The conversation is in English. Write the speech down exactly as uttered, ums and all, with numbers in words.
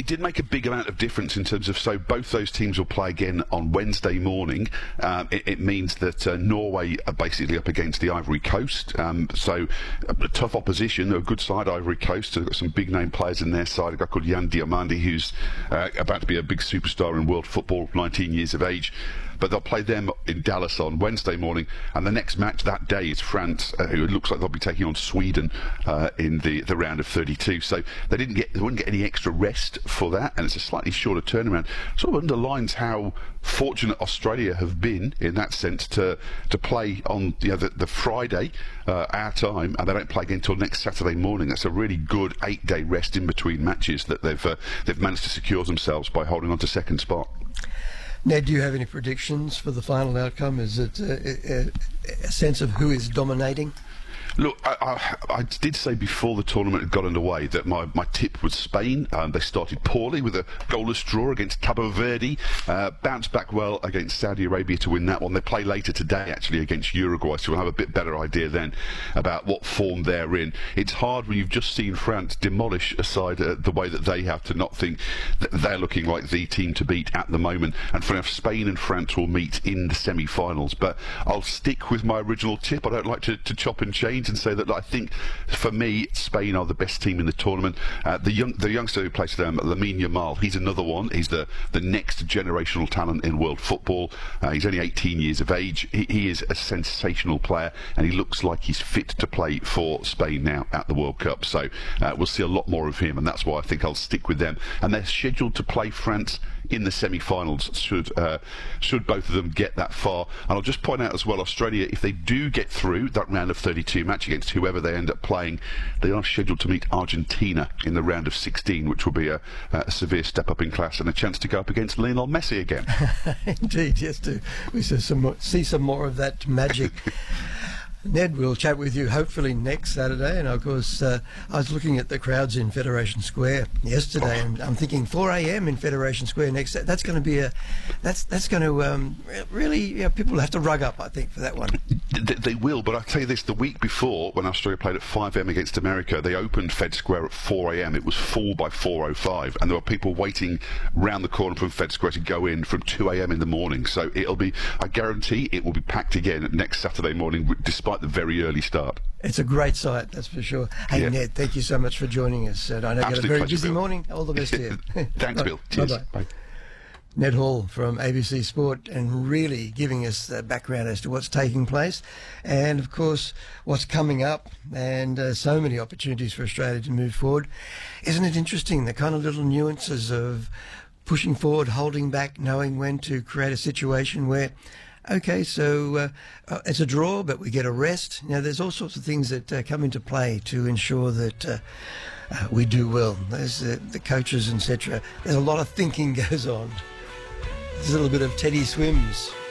it did make a big amount of difference in terms of, so both those teams will play again on Wednesday morning. Um, it, it means that uh, Norway are basically up against the Ivory Coast. Um, so a tough opposition, a good side, Ivory Coast. They've got some big name players in their side. A guy called Jan Diomande, who's uh, about to be a big superstar in world football, nineteen years of age. But they'll play them in Dallas on Wednesday morning, and the next match that day is France, uh, who it looks like they'll be taking on Sweden uh, in the, the round of thirty-two. So they didn't get, they wouldn't get any extra rest for that, and it's a slightly shorter turnaround. Sort of underlines how fortunate Australia have been in that sense to to play on you know, the, the Friday uh, our time, and they don't play again until next Saturday morning. That's a really good eight-day rest in between matches that they've uh, they've managed to secure themselves by holding on to second spot. Ned, do you have any predictions for the final outcome? Is it a, a, a sense of who is dominating? Look, I, I, I did say before the tournament had got underway that my, my tip was Spain. Um, they started poorly with a goalless draw against Cabo Verde, uh, bounced back well against Saudi Arabia to win that one. They play later today, actually, against Uruguay, so we'll have a bit better idea then about what form they're in. It's hard when you've just seen France demolish a side uh, the way that they have to not think that they're looking like the team to beat at the moment. And for now, Spain and France will meet in the semi-finals. But I'll stick with my original tip. I don't like to, to chop and change and say that I think, for me, Spain are the best team in the tournament. Uh, the young, the youngster who plays for them, Lamine Yamal, he's another one. He's the, the next generational talent in world football. Uh, he's only eighteen years of age. He, he is a sensational player, and he looks like he's fit to play for Spain now at the World Cup. So uh, we'll see a lot more of him, and that's why I think I'll stick with them. And they're scheduled to play France in the semi-finals, should uh, should both of them get that far. And I'll just point out as well, Australia, if they do get through that round of thirty-two match against whoever they end up playing, they are scheduled to meet Argentina in the round of sixteen, which will be a, a severe step up in class and a chance to go up against Lionel Messi again. Indeed, yes, to we see some more, see some more of that magic. Ned, we'll chat with you hopefully next Saturday, and of course uh, I was looking at the crowds in Federation Square yesterday, oh. and I'm thinking four a m in Federation Square next. That's going to be a, that's that's going to um, really, you know, people have to rug up, I think, for that one. They, they will, but I'll tell you this: the week before, when Australia played at five a m against America, they opened Fed Square at four a m It was full by four oh five, and there were people waiting round the corner from Fed Square to go in from two a m in the morning. So it'll be, I guarantee, it will be packed again next Saturday morning, despite the very early start. It's a great sight, that's for sure. Hey, yeah. Ned, thank you so much for joining us. And I know you had a very pleasure, busy Bill. morning. All the best to you. Thanks, Right. Bill. Cheers. Bye-bye. Bye. Ned Hall from A B C Sport, and really giving us the background as to what's taking place and, of course, what's coming up, and uh, so many opportunities for Australia to move forward. Isn't it interesting, the kind of little nuances of pushing forward, holding back, knowing when to create a situation where, okay, so uh, uh, it's a draw, but we get a rest. You know, there's all sorts of things that uh, come into play to ensure that uh, uh, we do well. There's uh, the coaches, et cetera. There's a lot of thinking goes on. There's a little bit of Teddy Swims.